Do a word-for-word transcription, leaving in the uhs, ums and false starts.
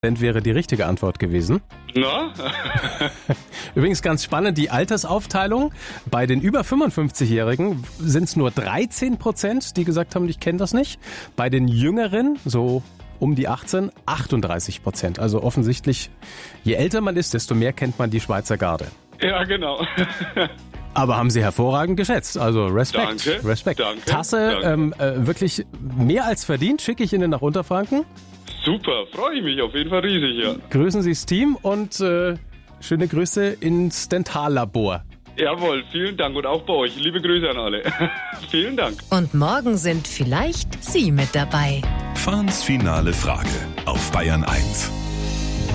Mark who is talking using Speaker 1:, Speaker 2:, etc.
Speaker 1: wäre die richtige Antwort gewesen.
Speaker 2: Na?
Speaker 1: Übrigens ganz spannend, die Altersaufteilung. Bei den über fünfundfünfzigjährigen sind es nur dreizehn Prozent, die gesagt haben, ich kenne das nicht. Bei den Jüngeren, so um die achtzehn, achtunddreißig Prozent. Also offensichtlich, je älter man ist, desto mehr kennt man die Schweizer Garde.
Speaker 2: Ja, genau.
Speaker 1: Aber haben Sie hervorragend geschätzt. Also Respekt.
Speaker 2: Danke,
Speaker 1: Respekt.
Speaker 2: danke,
Speaker 1: Tasse
Speaker 2: danke.
Speaker 1: Ähm, äh, wirklich mehr als verdient. Schicke ich Ihnen nach Unterfranken.
Speaker 2: Super, freue ich mich auf jeden Fall riesig, ja.
Speaker 1: Grüßen Sie das Team und äh, schöne Grüße ins Dentallabor.
Speaker 2: Jawohl, vielen Dank und auch bei euch. Liebe Grüße an alle. Vielen Dank.
Speaker 3: Und morgen sind vielleicht Sie mit dabei.
Speaker 4: Fahns finale Frage auf Bayern eins.